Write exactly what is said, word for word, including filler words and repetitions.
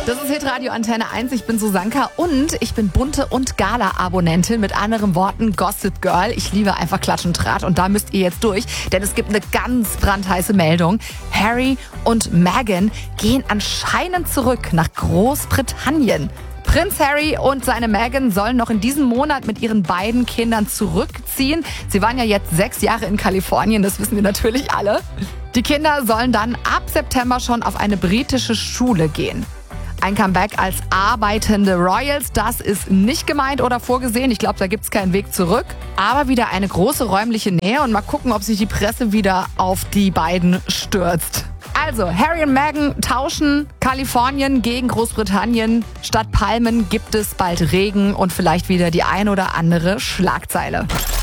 Das ist Hitradio Antenne eins, ich bin Susanka und ich bin Bunte und Gala-Abonnentin, mit anderen Worten Gossip Girl. Ich liebe einfach Klatsch und Tratsch und da müsst ihr jetzt durch, denn es gibt eine ganz brandheiße Meldung. Harry und Meghan gehen anscheinend zurück nach Großbritannien. Prinz Harry und seine Meghan sollen noch in diesem Monat mit ihren beiden Kindern zurückziehen. Sie waren ja jetzt sechs Jahre in Kalifornien, das wissen wir natürlich alle. Die Kinder sollen dann ab September schon auf eine britische Schule gehen. Ein Comeback als arbeitende Royals, das ist nicht gemeint oder vorgesehen. Ich glaube, da gibt es keinen Weg zurück. Aber wieder eine große räumliche Nähe und mal gucken, ob sich die Presse wieder auf die beiden stürzt. Also, Harry und Meghan tauschen Kalifornien gegen Großbritannien. Statt Palmen gibt es bald Regen und vielleicht wieder die ein oder andere Schlagzeile.